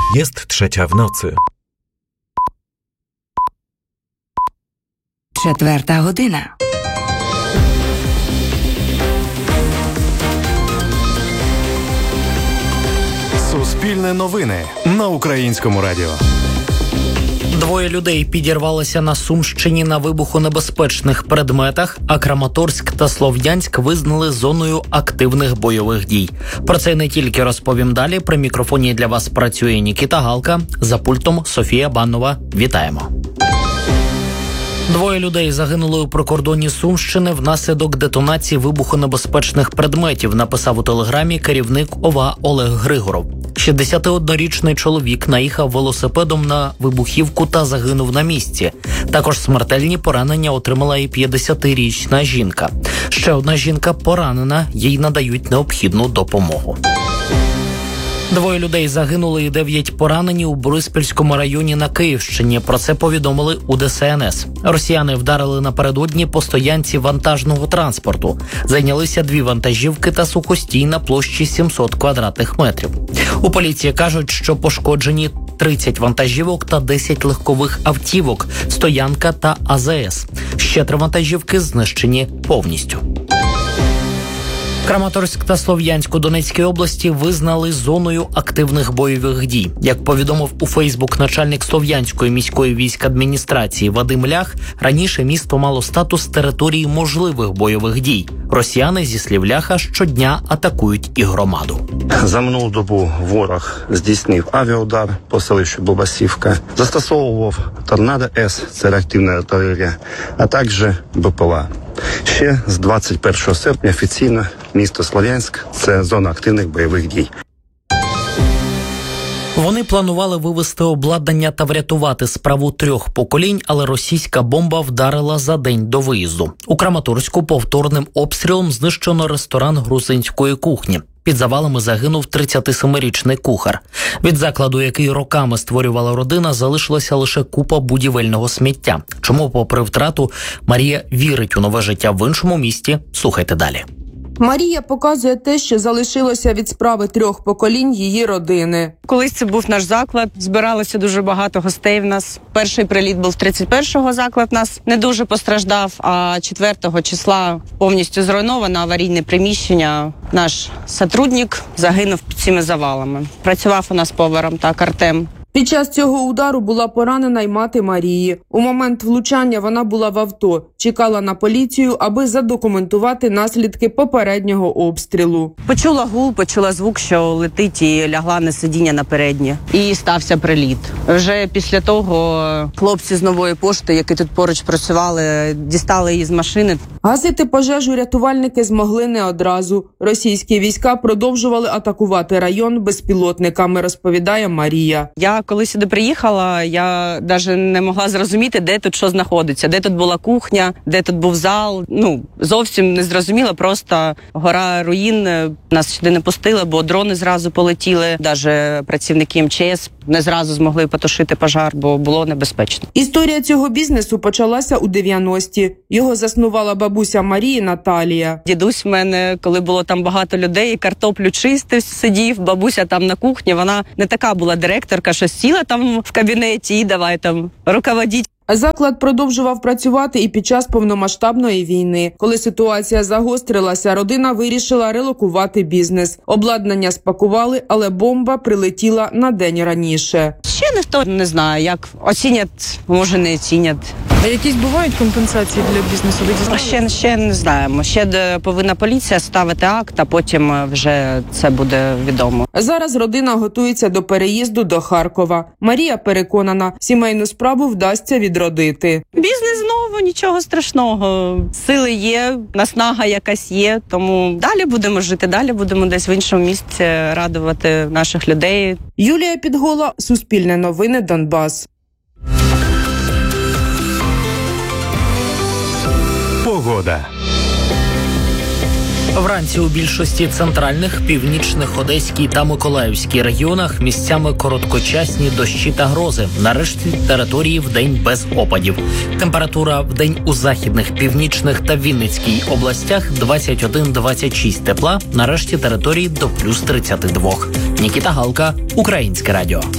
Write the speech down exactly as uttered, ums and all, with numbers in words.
Jest trzecia w nocy. Четверта година. Суспільне новини на Українському радіо. Двоє людей підірвалися на Сумщині на вибухонебезпечних предметах, а Краматорськ та Слов'янськ визнали зоною активних бойових дій. Про це не тільки розповім далі. При мікрофоні для вас працює Нікіта Галка, за пультом Софія Баннова. Вітаємо. Двоє людей загинули у прикордонні Сумщини внаслідок детонації вибухонебезпечних предметів, написав у телеграмі керівник ОВА Олег Григоров. шістдесятиоднорічний чоловік наїхав велосипедом на вибухівку та загинув на місці. Також смертельні поранення отримала і п'ятдесятирічна жінка. Ще одна жінка поранена, їй надають необхідну допомогу. Двоє людей загинули і дев'ять поранені у Бориспільському районі на Київщині. Про це повідомили у Де Ес Ен Ес. Росіяни вдарили напередодні по стоянці вантажного транспорту. Зайнялися дві вантажівки та сухостій на площі сімсот квадратних метрів. У поліції кажуть, що пошкоджені тридцять вантажівок та десять легкових автівок, стоянка та А Зе Ес. Ще три вантажівки знищені повністю. Краматорськ та Слов'янськ у Донецькій області визнали зоною активних бойових дій. Як повідомив у Фейсбук начальник Слов'янської міської військадміністрації Вадим Лях, раніше місто мало статус території можливих бойових дій. Росіяни, зі слів Ляха, щодня атакують і громаду. За минулу добу ворог здійснив авіаудар по селищу Бобасівка, застосовував Торнадо-С, це реактивна артилерія, а також Бе Пе Ла. Ще з двадцять першого серпня офіційно місто Слов'янськ – це зона активних бойових дій. Вони планували вивезти обладнання та врятувати справу трьох поколінь, але російська бомба вдарила за день до виїзду. У Краматорську повторним обстрілом знищено ресторан грузинської кухні. Під завалами загинув тридцятисемирічний кухар. Від закладу, який роками створювала родина, залишилася лише купа будівельного сміття. Чому, попри втрату, Марія вірить у нове життя в іншому місті? Слухайте далі. Марія показує те, що залишилося від справи трьох поколінь її родини. Колись це був наш заклад, збиралося дуже багато гостей в нас. Перший приліт був тридцять першого, заклад нас не дуже постраждав, а четвертого числа повністю зруйновано аварійне приміщення. Наш сотрудник загинув під цими завалами. Працював у нас поваром, так, Артем. Під час цього удару була поранена й мати Марії. У момент влучання вона була в авто, чекала на поліцію, аби задокументувати наслідки попереднього обстрілу. Почула гул, почула звук, що летить, і лягла на сидіння на переднє. І стався приліт. Вже після того хлопці з Нової пошти, які тут поруч працювали, дістали її з машини. Гасити пожежу рятувальники змогли не одразу. Російські війська продовжували атакувати район безпілотниками, розповідає Марія. Я коли сюди приїхала, я навіть не могла зрозуміти, де тут що знаходиться, де тут була кухня, де тут був зал. Ну, зовсім не зрозуміла, просто гора руїн. Нас сюди не пустили, бо дрони зразу полетіли. Навіть працівники Ем Че Ес не зразу змогли потушити пожар, бо було небезпечно. Історія цього бізнесу почалася у дев'яності. Його заснувала бабуся Марії Наталія. Дідусь в мене, коли було там багато людей, картоплю чистив, сидів, бабуся там на кухні. Вона не така була директорка, що сіла там в кабінеті і давай там руководіть. Заклад продовжував працювати і під час повномасштабної війни. Коли ситуація загострилася, родина вирішила релокувати бізнес. Обладнання спакували, але бомба прилетіла на день раніше. Ще ніхто не знає, як оцінять, може не оцінять. А якісь бувають компенсації для бізнесу? Ви дізналися? Ще, ще не знаємо. Ще повинна поліція ставити акт, а потім вже це буде відомо. Зараз родина готується до переїзду до Харкова. Марія переконана, сімейну справу вдасться відродити. Бізнес знову, нічого страшного. Сили є, наснага якась є, тому далі будемо жити, далі будемо десь в іншому місці радувати наших людей. Юлія Підгола, Суспільне новини, Донбас. Погода. Вранці у більшості центральних, північних, Одеській та Миколаївській районах місцями короткочасні дощі та грози. Нарешті території вдень без опадів. Температура вдень у західних, північних та Вінницькій областях двадцять один - двадцять шість тепла. Нарешті території до плюс тридцять два. Нікіта Галка, Українське радіо.